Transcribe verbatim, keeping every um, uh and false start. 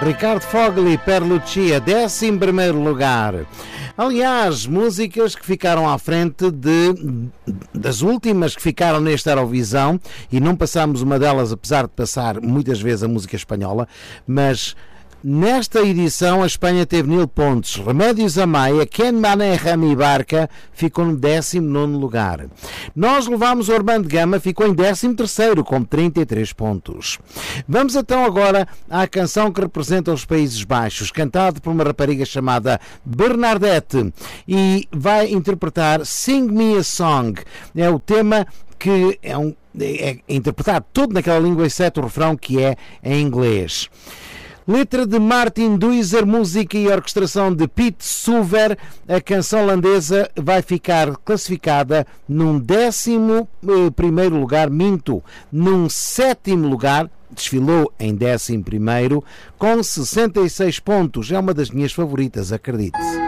Ricardo Fogli, Per Lucia, décimo primeiro lugar. Aliás, músicas que ficaram à frente de, das últimas que ficaram nesta Eurovisão, e não passámos uma delas, apesar de passar muitas vezes a música espanhola, mas nesta edição a Espanha teve Nil Pontes, Remédios Amaya, Quem Maneja Mi Barca ficou no décimo nono lugar. Nós levámos o Armando Gama, ficou em décimo terceiro com trinta e três pontos. Vamos então agora à canção que representa os Países Baixos, cantado por uma rapariga chamada Bernadette, e vai interpretar Sing Me a Song. É o tema que é, um, é interpretado todo naquela língua, exceto o refrão, que é em inglês. Letra de Martin Duizer, música e orquestração de Pete Suver. A canção holandesa vai ficar classificada num décimo primeiro lugar, minto, num sétimo lugar, desfilou em décimo primeiro, com sessenta e seis pontos. É uma das minhas favoritas, acredite.